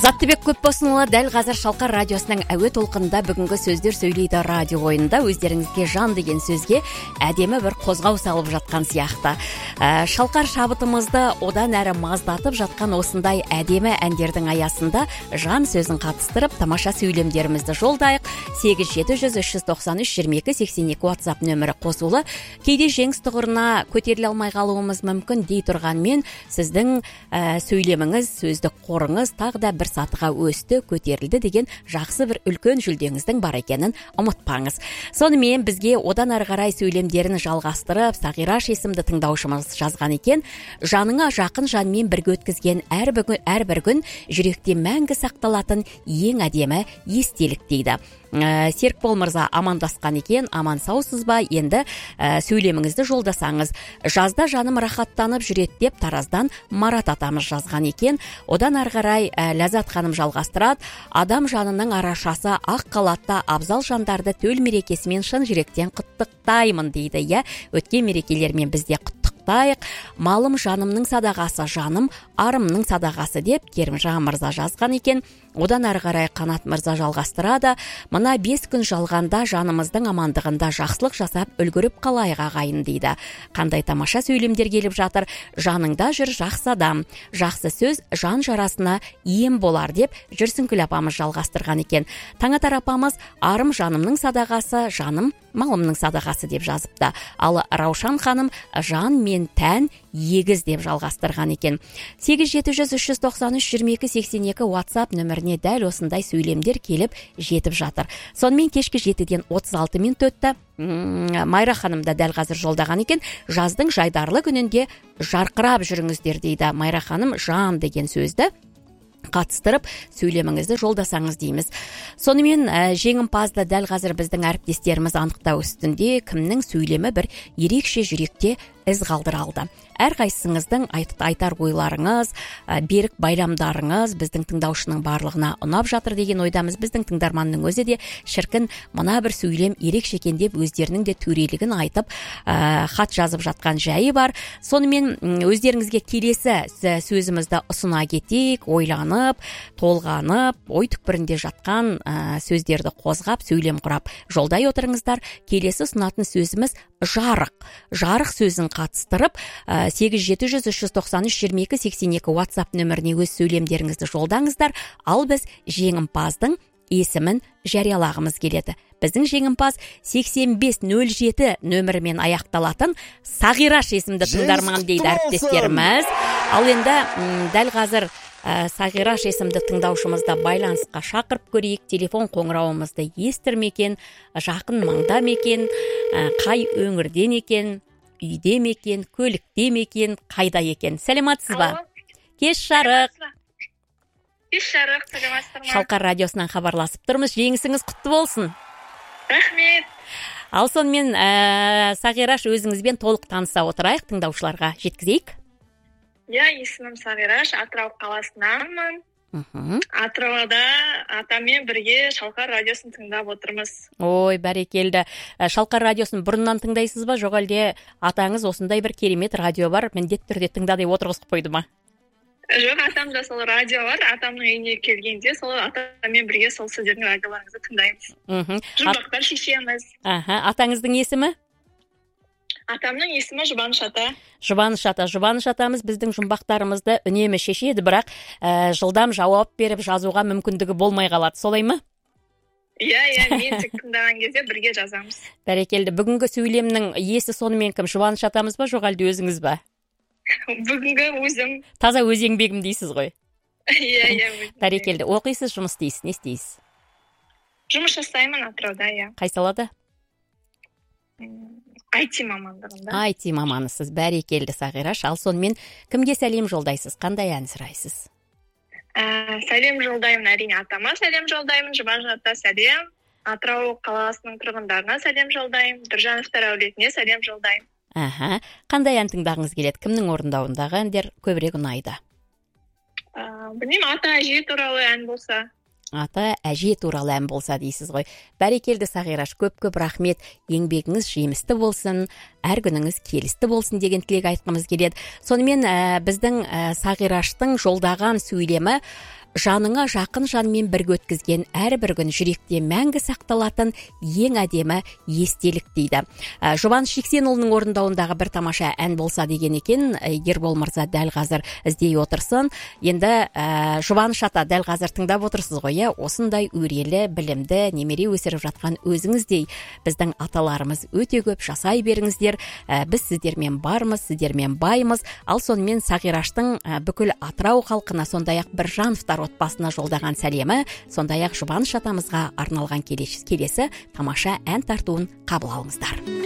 Заттыбек Көпбосынұлы дәл қазір Шалқар радиосының әуе толқынында бүгінгі сөздер сөйлейді радио ойында өздеріңізге жан деген сөзге әдемі бір қозғау салып жатқан сияқты. Шалқар шабытымызды одан әрі маздатып жатқан осындай әдемі әндердің аясында жан сөзін қатыстырып тамаша сөйлемдерімізді жолдайық. 8700-393-22-82 WhatsApp нөмірі қосулы. Кейде жеңіс тұғырына көтеріле алмай қалуымыз мүмкін дей тұрғанмен сіздің сөйлеміңіз, сөздік қорыңыз тағы да бір сатыға өсті, көтерілді деген жақсы бір үлкен жүлдеңіздің бар екенін ұмытпаңыз. Сонымен бізге одан ары қарай сөйлемдерін жалғастырып, Сағираш есімді тыңдаушымыз жазған екен. Жаныңа жақын жанмен бірге өткізген әрбір күн жүректе мәңгі сақталатын ең әдемі естелік дейді. Серікбол мырза амандасқан екен, аман саусыз ба? Енді сөйлеміңізді жолдасаңыз. Жазда жаным рахаттанып жүреді деп Тараздан Марат атамыз жазған екен. Одан ары қарай Ләззат ханым жалғастырады. Адам жанының арашасы ақ қалатта абзал жандарды төл мерекесімен шын жүректен құттықтаймын дейді. Өткен мерекелермен бізде құттықтайық. Малым жанымның садағасы, жаным арымның садағасы деп Керімжан мырза жазған екен. Одан ары қарай Қанат мырза жалғастырады. Мына 5 күн жалғанда жанымыздың амандығында жақсылық жасап үлгіріп қалайық ағайын дейді. Қандай тамаша сөйлемдер келіп жатыр. Жаныңда жүр жақсы адам. Жақсы сөз жан жарасына ем болар деп Жүрсінкүл апамыз жалғастырған екен. Таңатар апамыз арым жанымның садағасы, жаным малымның садағасы деп жазыпты. Ал Раушан ханым жан мен тән егіз деп жалғастырған екен. 8700-393-22-82 WhatsApp нөміріне дәл осындай сөйлемдер келіп жетіп жатыр. Сонымен кешкі 7-ден 36 минут өтті. Майра ханым да дәл қазір жолдаған екен. Жаздың жайдарлы күнінде жарқырап жүріңіздер дейді. Майра ханым жан деген сөзді қатыстырып сөйлеміңізді жолдасаңыз дейміз. Сонымен жеңімпазды дәл қазір біздің әріптестеріміз анықтау үстінде, кімнің сөйлемі бір ерекше жүректе із қалдыра алды. Әрқайсыңыздың айтар ойларыңыз, берік байламдарыңыз біздің тыңдаушының барлығына ұнап жатыр деген ойдамыз. Біздің тыңдарманның өзі де шіркін мына бір сөйлем ерекше екен деп өздерінің де төрелігін айтып хат жазып жатқан жайы бар. Сонымен өздеріңізге келесі сөзімізді ұсына кетейік, ойланып, толғанып, ой түкпірінде жатқан сөздерді қозғап, сөйлем құрап жолдай отырыңыздар. Келесі ұсынатын сөзіміз жарық. Жарық сөзін қатыстырып 8700-393-22-82 WhatsApp нөміріне өз сөйлемдеріңізді жолдаңыздар. Ал біз жеңімпаздың есімін жариялағымыз келеді. Біздің жеңімпаз 8507 нөмірімен аяқталатын Сағираш есімді тыңдарман дейді әріптестеріміз. Ал енді дәл қазір Сағираш есімді тыңдаушымызды байланысқа шақырып көрейік. Телефон қоңырауымызды естірмекен, жақын маңда мекен, қай өңірден екен, үйде мекен, көлікте мекен, қайда екен? Сәлематсыз ба? Кеш жарық. Кеш жарық, сәлематсыздар ма? Шалқар радиосынан хабарласып тұрмыз. Жеңісіңіз құтты болсын. Рахмет. Ал сонымен Сағираш өзіңізбен толық таныса отырайық, тыңдаушыларға жеткізейік. Есімім Сағираш, Атырау қаласынанмын. Атырауда атаммен бірге Шалқар радиосын тыңдап отырмыз. Ой, бәрекелді. Шалқар радиосын бұрыннан тыңдайсыз ба? Жоқ әлде атаңыз осындай бір керемет радио бар, міндетті түрде тыңда деп отырғызып қойды ма? Жоқ, атамда сол радио бар. Атамның үйіне келгенде сол атаммен бірге сол сіздердің радиоларыңызды тыңдаймыз. Жұмбақтар шешеміз. Атаңыздың есімі? Атамның есімі Жұбаныш ата. Жұбаныш ата. Жұбаныш атамыз біздің жұмбақтарымызды үнемі шешеді, бірақ жылдам жауап беріп жазуға мүмкіндігі болмай қалады. Солай ма? Мен тек тыңдаған кезде бірге жазамыз. Бәрекелді. Бүгінгі сөйлемнің иесі сонымен кім? Жұбаныш атамыз ба, жоқ әлде өзіңіз ба? Бүгінгі өзім. Таза өз еңбегім дейсіз ғой. Бәрекелді. Оқисыз, жұмыс істейсіз, не істейсіз? Жұмыс жасаймын Атырауда, Қай салада? IT мамандығында. IT маманысыз, бәрекелді Сағираш. Ал сонымен кімге сәлем жолдайсыз? Қандай ән сұрайсыз? Сәлем жолдаймын, әрине атама сәлем жолдаймын, Жұбаныш ата сәлем. Атырау қаласының тұрғындарына сәлем жолдаймын, Дүржановтар әулетіне сәлем жолдаймын. Қандай ән тыңдағыңыз келеді? Кімнің орындауындағы әндер көбірек ұнайды? Білмеймін, ата әже туралы ән болса. Ата әже туралы ән болса дейсіз ғой. Бәрекелді Сағираш, көп-көп рахмет. Еңбегіңіз жемісті болсын, әр күніңіз келісті болсын деген тілек айтқымыз келеді. Сонымен біздің Сағираштың жолдаған сөйлемі жаныңа жақын жанмен бірге өткізген әрбір күн жүректе мәңгі сақталатын ең әдемі естелік дейді. Жұбаныш Жексенұлының орындауындағы бір тамаша ән болса деген екен. Ербол мырза дәл қазір іздей отырсын. Енді Жұбаныш ата, дәл қазір тыңдап отырсыз ғой, осындай өрелі, білімді немере өсіріп жатқан өзіңіздей біздің аталарымыз өте көп, жасай беріңіздер. Біз сіздермен бармыз, сіздермен баймыз. Ал сонымен Сағираштың бүкіл Атырау халқына, сондай-ақ Біржановтар отбасына жолдаған сәлемі, сондай-ақ Жұбаныш атамызға арналған келесі тамаша ән тартуын қабыл алыңыздар.